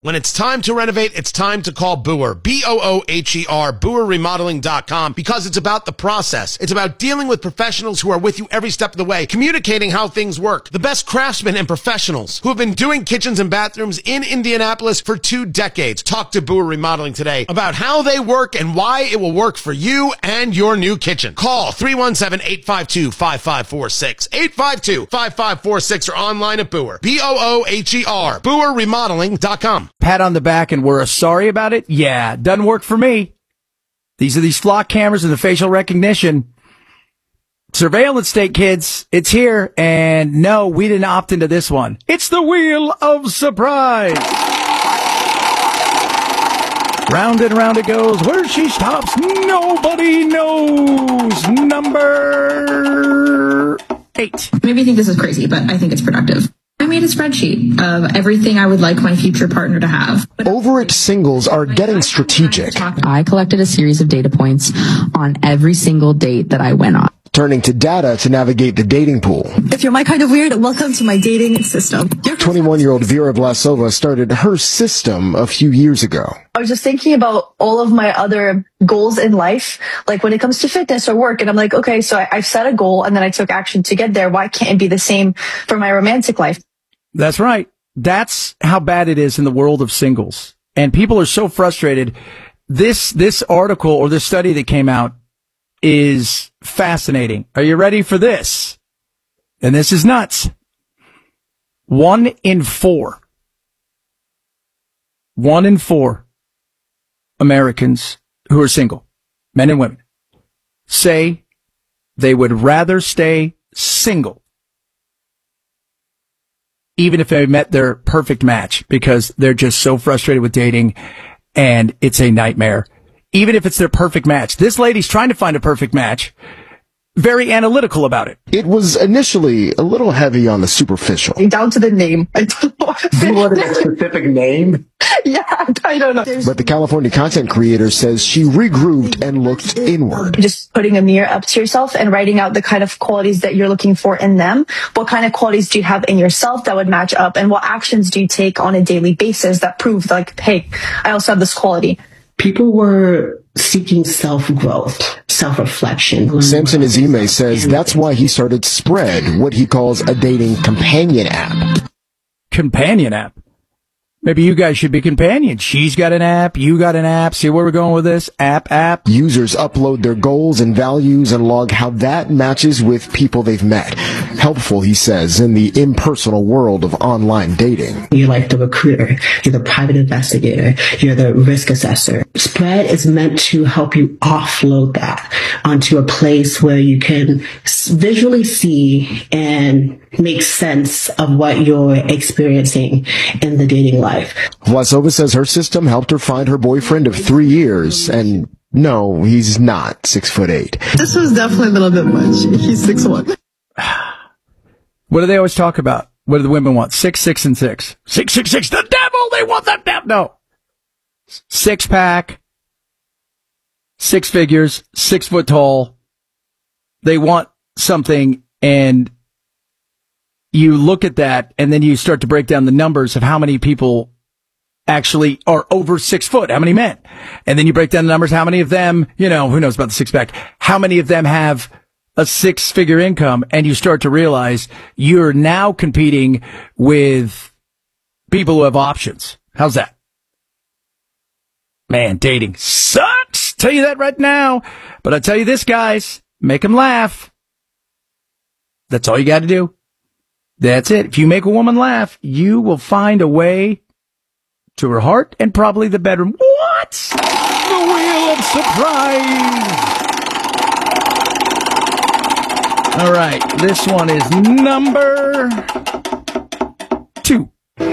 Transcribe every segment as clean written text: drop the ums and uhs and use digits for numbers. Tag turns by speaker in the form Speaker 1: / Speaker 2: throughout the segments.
Speaker 1: When it's time to renovate, it's time to call Booher. B-O-O-H-E-R, BooherRemodeling.com, because it's about the process. It's about dealing with professionals who are with you every step of the way, communicating how things work. The best craftsmen and professionals who have been doing kitchens and bathrooms in Indianapolis for 2 decades. Talk to Booher Remodeling today about how they work and why it will work for you and your new kitchen. Call 317-852-5546, 852-5546, or online at Booher. B-O-O-H-E-R, BooherRemodeling.com.
Speaker 2: Pat on the back and we're sorry about it? Yeah, doesn't work for me. These are these flock cameras and the facial recognition. Surveillance state, kids. It's here. And no, we didn't opt into this one. It's the Wheel of Surprise. Round and round it goes. Where she stops, nobody knows. Number 8.
Speaker 3: Maybe you think this is crazy, but I think it's productive. I made a spreadsheet of everything I would like my future partner to have.
Speaker 4: Over at Singles are getting strategic.
Speaker 5: I collected a series of data points on every single date that I went on,
Speaker 4: turning to data to navigate the dating pool.
Speaker 6: If you're my kind of weird, welcome to my dating system.
Speaker 4: 21-year-old Vera Vlasova started her system a few years ago.
Speaker 6: I was just thinking about all of my other goals in life, like when it comes to fitness or work. And I'm like, okay, so I've set a goal and then I took action to get there. Why can't it be the same for my romantic life?
Speaker 2: That's right. That's how bad it is in the world of singles. And people are so frustrated. This article or this study that came out is fascinating. Are you ready for this? And this is nuts. 1 in 4 Americans who are single, men and women, say they would rather stay single even if they met their perfect match, because they're just so frustrated with dating and it's a nightmare. Even if it's their perfect match. This lady's trying to find a perfect match. Very analytical about it.
Speaker 4: It was initially a little heavy on the superficial.
Speaker 6: Down to the name. I don't know.
Speaker 7: Do you want a specific name?
Speaker 6: Yeah, I don't know.
Speaker 4: But the California content creator says she regrouped and looked inward.
Speaker 6: Just putting a mirror up to yourself and writing out the kind of qualities that you're looking for in them. What kind of qualities do you have in yourself that would match up? And what actions do you take on a daily basis that prove like, hey, I also have this quality?
Speaker 8: People were seeking self-growth, self-reflection.
Speaker 4: Samson Azime says that's why he started Spread, what he calls a dating companion app.
Speaker 2: Companion app? Maybe you guys should be companions. She's got an app, you got an app. See where we're going with this? App.
Speaker 4: Users upload their goals and values and log how that matches with people they've met. Helpful, he says, in the impersonal world of online dating.
Speaker 8: You're like the recruiter, you're the private investigator, you're the risk assessor. Spread is meant to help you offload that onto a place where you can visually see and make sense of what you're experiencing in the dating life.
Speaker 4: Vlasova says her system helped her find her boyfriend of 3 years, and no, he's not 6'8".
Speaker 6: This was definitely a little bit much. He's 6'1".
Speaker 2: What do they always talk about? What do the women want? 6'6" and 6. 6'6", the devil! They want the devil! No. 6-pack, 6 figures, 6 foot tall. They want something, and you look at that, and then you start to break down the numbers of how many people actually are over 6 foot, how many men. And then you break down the numbers, how many of them, who knows about the 6-pack, how many of them have a 6-figure income, and you start to realize you're now competing with people who have options. How's that? Man, dating sucks. Tell you that right now. But I tell you this, guys, make them laugh. That's all you got to do. That's it. If you make a woman laugh, you will find a way to her heart and probably the bedroom. What? The Wheel of Surprise. All right. This one is number 2.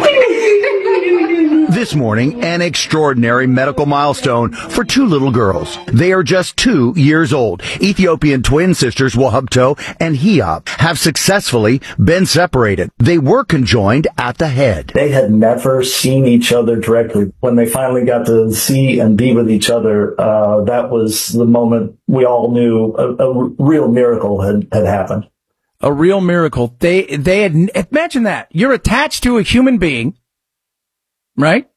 Speaker 9: This morning, an extraordinary medical milestone for 2 little girls. They are just 2 years old. Ethiopian twin sisters Wahubto and Hiab have successfully been separated. They were conjoined at the head.
Speaker 7: They had never seen each other directly. When they finally got to see and be with each other, that was the moment we all knew a real miracle had happened.
Speaker 2: A real miracle. They had, imagine that. You're attached to a human being, right?